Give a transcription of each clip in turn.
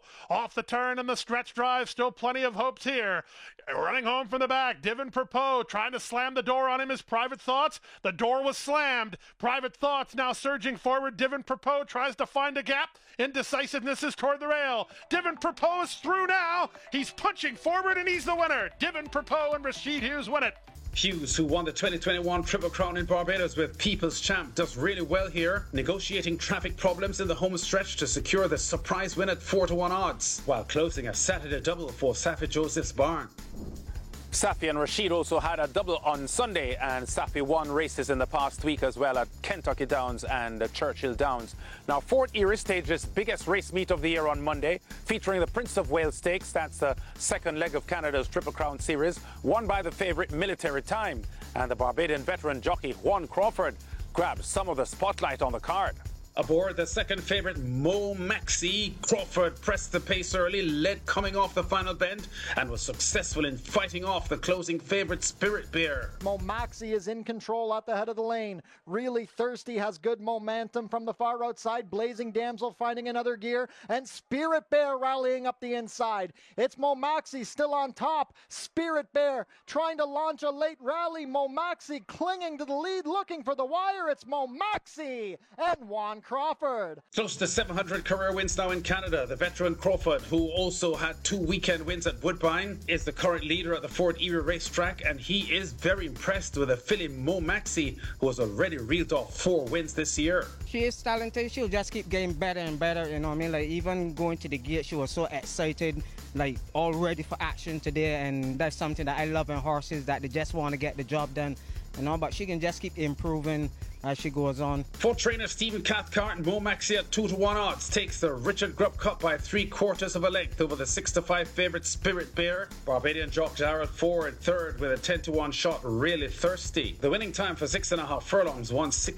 Off the turn and the stretch drive, still plenty of hopes here. Running home from the back, Divin Purpo trying to slam the door on him is Private Thoughts. The door was slammed. Private Thoughts now surging forward. Divin Purpo tries to find a gap. Indecisiveness is toward the rail. Divin Purpo is through now. He's punching forward and he's the winner. Divin Purpo and Rashid Hughes win it. Hughes, who won the 2021 Triple Crown in Barbados with People's Champ, does really well here, negotiating traffic problems in the home stretch to secure the surprise win at 4-1 odds, while closing a Saturday double for Safi Joseph's barn. Safi and Rashid also had a double on Sunday, and Safi won races in the past week as well at Kentucky Downs and Churchill Downs. Now, Fort Erie staged its biggest race meet of the year on Monday, featuring the Prince of Wales Stakes. That's the second leg of Canada's Triple Crown series, won by the favourite Military Time. And the Barbadian veteran jockey Juan Crawford grabbed some of the spotlight on the card. Aboard the second favourite, Mo Maxi, Crawford pressed the pace early, led coming off the final bend, and was successful in fighting off the closing favourite, Spirit Bear. Mo Maxi is in control at the head of the lane. Really thirsty, has good momentum from the far outside. Blazing Damsel finding another gear, and Spirit Bear rallying up the inside. It's Mo Maxi still on top. Spirit Bear trying to launch a late rally. Mo Maxi clinging to the lead, looking for the wire. It's Mo Maxi and Juan Crawford. Close to 700 career wins now in Canada. The veteran Crawford, who also had 2 weekend wins at Woodbine, is the current leader at the Fort Erie racetrack, and he is very impressed with the filly Mo Maxi, who has already reeled off 4 wins this year. She is talented. She'll just keep getting better and better, you know what I mean? Like, even going to the gate, she was so excited, like, all ready for action today, and that's something that I love in horses, that they just want to get the job done, you know, but she can just keep improving as she goes on. For trainer Stephen Cathcart, Mo Maxi at 2-1 odds takes the Richard Grubb Cup by 3/4 of a length over the 6-5 favourite Spirit Bear. Barbadian jock Gerald Ford third with a 10-1 shot, Really Thirsty. The winning time for 6.5 furlongs,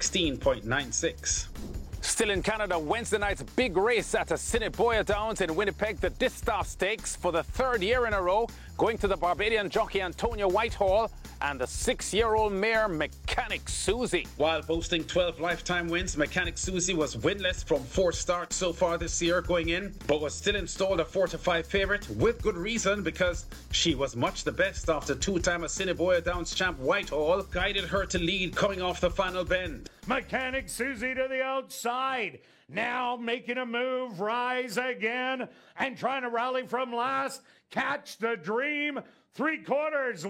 1:16.96. Still in Canada, Wednesday night's big race at Assiniboia Downs in Winnipeg, the Distaff Stakes for the 3rd year in a row, going to the Barbadian jockey Antonia Whitehall and the 6-year-old mare Mechanic Susie. While boasting 12 lifetime wins, Mechanic Susie was winless from 4 starts so far this year going in, but was still installed a 4-5 favourite with good reason, because she was much the best after 2-time Assiniboia Downs champ Whitehall guided her to lead coming off the final bend. Mechanic Susie to the outside. Now making a move, rise again, and trying to rally from last. Catch the Dream. 3/4,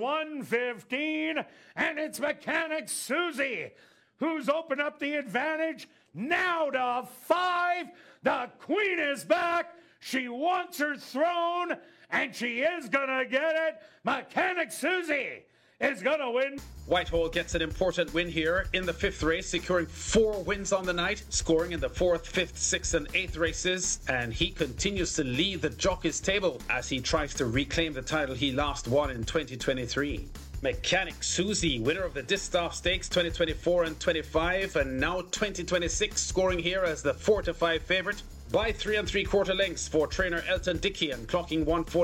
1:15, and it's Mechanic Susie who's opened up the advantage. Now to 5. The Queen is back. She wants her throne, and she is gonna get it. Mechanic Susie is gonna win. Whitehall gets an important win here in the 5th race, securing 4 wins on the night, scoring in the 4th, 5th, 6th and 8th races, and he continues to lead the jockey's table as he tries to reclaim the title he last won in 2023. Mechanic Susie, winner of the Distaff Stakes 2024 and 25, and now 2026, scoring here as the 4-5 favourite by 3 3/4 lengths for trainer Elton Dickey, and clocking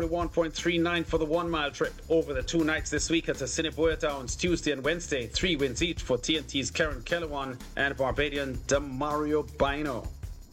1:41.39 for the 1 mile trip. Over the 2 nights this week at Assiniboia Downs, Tuesday and Wednesday, 3 wins each for TNT's Karen Kellewan and Barbadian Damario Bino.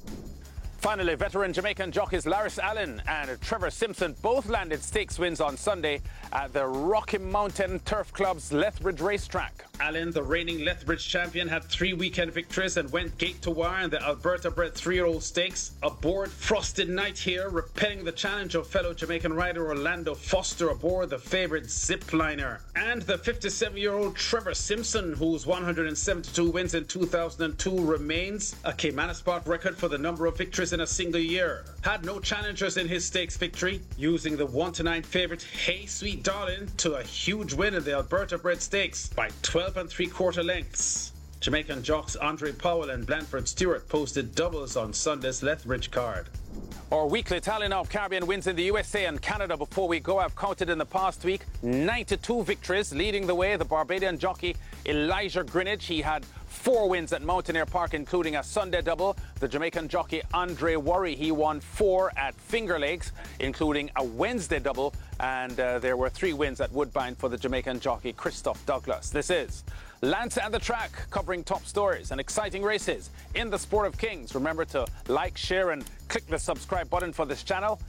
Finally, veteran Jamaican jockeys Laris Allen and Trevor Simpson both landed stakes wins on Sunday at the Rocky Mountain Turf Club's Lethbridge racetrack. Allen, the reigning Lethbridge champion, had 3 weekend victories and went gate to wire in the Alberta-bred 3-year-old stakes. Aboard Frosted Night here, repelling the challenge of fellow Jamaican rider Orlando Foster aboard the favourite Zipliner. And the 57-year-old Trevor Simpson, whose 172 wins in 2002 remains a Cayman Spot record for the number of victories in a single year, had no challengers in his stakes victory, using the 1-9 favourite Hey Sweet Darling to a huge win in the Alberta-bred stakes by 12 3/4 lengths. Jamaican jocks Andre Powell and Blanford Stewart posted doubles on Sunday's Lethbridge card. Our weekly tally now of Caribbean wins in the USA and Canada. Before we go, I've counted in the past week 92 victories. Leading the way, the Barbadian jockey Elijah Greenidge. He had 4 wins at Mountaineer Park, including a Sunday double. The Jamaican jockey Andre Worry, he won 4 at Finger Lakes, including a Wednesday double. And there were 3 wins at Woodbine for the Jamaican jockey Christoph Douglas. This is Lance and the Track, covering top stories and exciting races in the sport of kings. Remember to like, share and click the subscribe button for this channel.